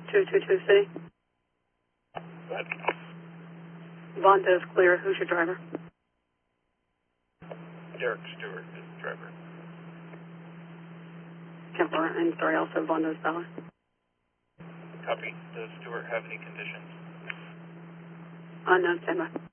222 City. Go ahead. Vonda's clear. Who's your driver? Derek Stewart is the driver. Kemper, and sorry, also Vonda's Ballard. Copy. Does Stewart have any conditions? Unknown, standby.